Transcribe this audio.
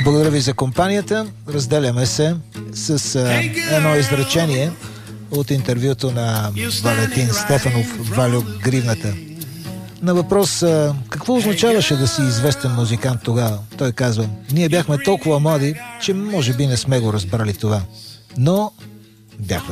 Благодаря ви за компанията. Разделяме се с едно изречение от интервюто на Валентин Стефанов, Валю Гривната. На въпрос какво означаваше да си известен музикант тогава, той казва: ние бяхме толкова млади, че може би не сме го разбрали това, но бяхме